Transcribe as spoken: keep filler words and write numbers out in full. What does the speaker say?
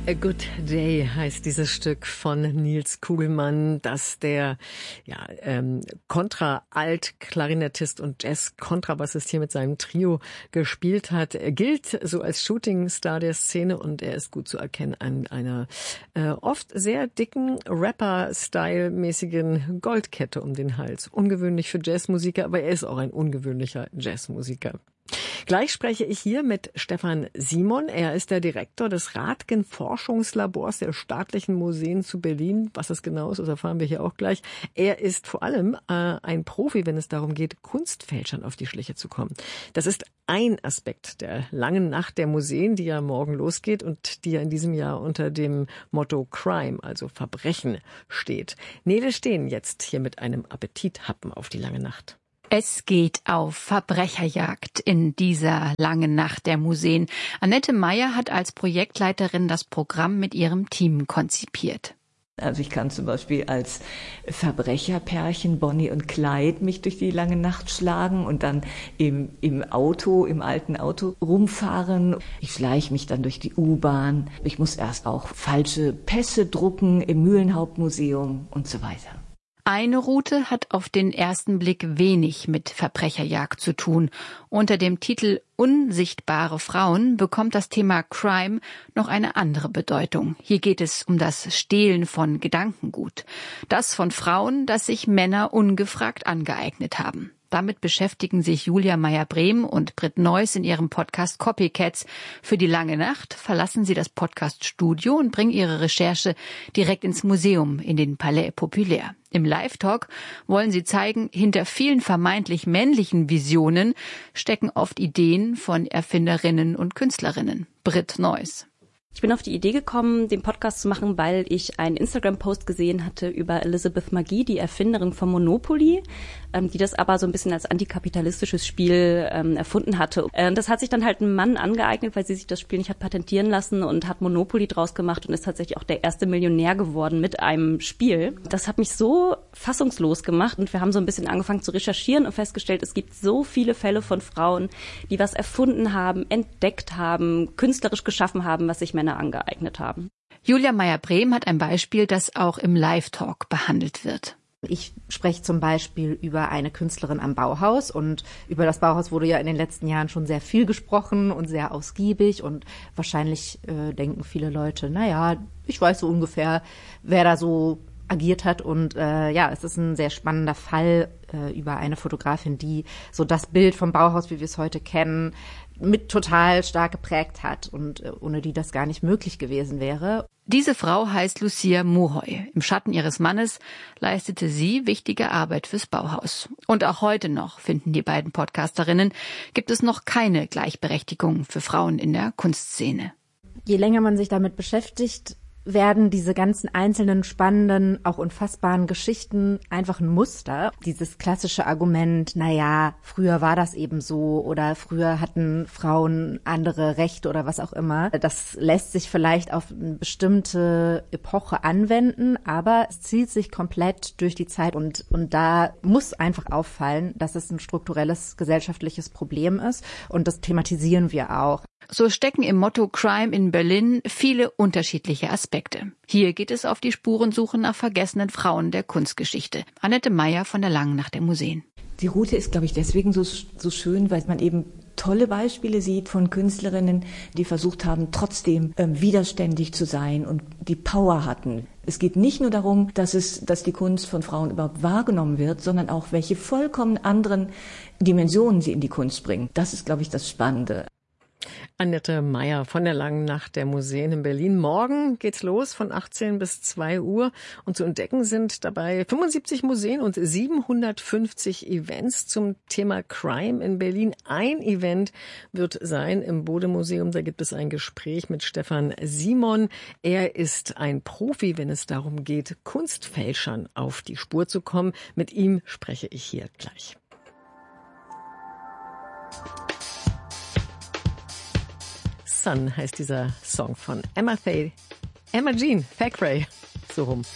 A Good Day heißt dieses Stück von Nils Kugelmann, das der ja, ähm, Kontra-Alt-Klarinettist und Jazz-Kontrabassist hier mit seinem Trio gespielt hat. Er gilt so als Shootingstar der Szene und er ist gut zu erkennen an einer äh, oft sehr dicken Rapper-Style-mäßigen Goldkette um den Hals. Ungewöhnlich für Jazzmusiker, aber er ist auch ein ungewöhnlicher Jazzmusiker. Gleich spreche ich hier mit Stefan Simon. Er ist der Direktor des Rathgen-Forschungslabors der Staatlichen Museen zu Berlin. Was das genau ist, das erfahren wir hier auch gleich. Er ist vor allem äh, ein Profi, wenn es darum geht, Kunstfälschern auf die Schliche zu kommen. Das ist ein Aspekt der langen Nacht der Museen, die ja morgen losgeht und die ja in diesem Jahr unter dem Motto Crime, also Verbrechen, steht. Nele Steen jetzt hier mit einem Appetithappen auf die lange Nacht. Es geht auf Verbrecherjagd in dieser langen Nacht der Museen. Annette Meyer hat als Projektleiterin das Programm mit ihrem Team konzipiert. Also ich kann zum Beispiel als Verbrecherpärchen Bonnie und Clyde mich durch die lange Nacht schlagen und dann im, im Auto, im alten Auto rumfahren. Ich schleiche mich dann durch die U-Bahn. Ich muss erst auch falsche Pässe drucken im Mühlenhauptmuseum und so weiter. Eine Route hat auf den ersten Blick wenig mit Verbrecherjagd zu tun. Unter dem Titel Unsichtbare Frauen bekommt das Thema Crime noch eine andere Bedeutung. Hier geht es um das Stehlen von Gedankengut. Das von Frauen, das sich Männer ungefragt angeeignet haben. Damit beschäftigen sich Julia Meyer-Brehm und Britt Neuss in ihrem Podcast Copycats. Für die lange Nacht verlassen sie das Podcast-Studio und bringen ihre Recherche direkt ins Museum, in den Palais Populaire. Im Live-Talk wollen sie zeigen, hinter vielen vermeintlich männlichen Visionen stecken oft Ideen von Erfinderinnen und Künstlerinnen. Britt Neuss. Ich bin auf die Idee gekommen, den Podcast zu machen, weil ich einen Instagram-Post gesehen hatte über Elizabeth Magie, die Erfinderin von Monopoly, ähm, die das aber so ein bisschen als antikapitalistisches Spiel ähm, erfunden hatte. Äh, das hat sich dann halt ein Mann angeeignet, weil sie sich das Spiel nicht hat patentieren lassen und hat Monopoly draus gemacht und ist tatsächlich auch der erste Millionär geworden mit einem Spiel. Das hat mich so fassungslos gemacht und wir haben so ein bisschen angefangen zu recherchieren und festgestellt, es gibt so viele Fälle von Frauen, die was erfunden haben, entdeckt haben, künstlerisch geschaffen haben, was sich Männer angeeignet haben. Julia Meyer-Brehm hat ein Beispiel, das auch im Live-Talk behandelt wird. Ich spreche zum Beispiel über eine Künstlerin am Bauhaus und über das Bauhaus wurde ja in den letzten Jahren schon sehr viel gesprochen und sehr ausgiebig und wahrscheinlich äh, denken viele Leute, naja, ich weiß so ungefähr, wer da so agiert hat und äh, ja, es ist ein sehr spannender Fall äh, über eine Fotografin, die so das Bild vom Bauhaus, wie wir es heute kennen, mit total stark geprägt hat und äh, ohne die das gar nicht möglich gewesen wäre. Diese Frau heißt Lucia Mohoy. Im Schatten ihres Mannes leistete sie wichtige Arbeit fürs Bauhaus. Und auch heute noch, finden die beiden Podcasterinnen, gibt es noch keine Gleichberechtigung für Frauen in der Kunstszene. Je länger man sich damit beschäftigt, werden diese ganzen einzelnen spannenden, auch unfassbaren Geschichten einfach ein Muster. Dieses klassische Argument, naja, früher war das eben so oder früher hatten Frauen andere Rechte oder was auch immer. Das lässt sich vielleicht auf eine bestimmte Epoche anwenden, aber es zieht sich komplett durch die Zeit und, und da muss einfach auffallen, dass es ein strukturelles gesellschaftliches Problem ist und das thematisieren wir auch. So stecken im Motto Crime in Berlin viele unterschiedliche Aspekte. Hier geht es auf die Spurensuche nach vergessenen Frauen der Kunstgeschichte. Annette Meyer von der Langen Nacht der Museen. Die Route ist, glaube ich, deswegen so, so schön, weil man eben tolle Beispiele sieht von Künstlerinnen, die versucht haben, trotzdem ähm, widerständig zu sein und die Power hatten. Es geht nicht nur darum, dass es, dass die Kunst von Frauen überhaupt wahrgenommen wird, sondern auch, welche vollkommen anderen Dimensionen sie in die Kunst bringen. Das ist, glaube ich, das Spannende. Annette Meyer von der Langen Nacht der Museen in Berlin. Morgen geht's los von achtzehn bis zwei Uhr und zu entdecken sind dabei fünfundsiebzig Museen und siebenhundertfünfzig Events zum Thema Crime in Berlin. Ein Event wird sein im Bode-Museum. Da gibt es ein Gespräch mit Stefan Simon. Er ist ein Profi, wenn es darum geht, Kunstfälschern auf die Spur zu kommen. Mit ihm spreche ich hier gleich. Sun heißt dieser Song von Emma Faye, Emma Jean Thackeray, so rum.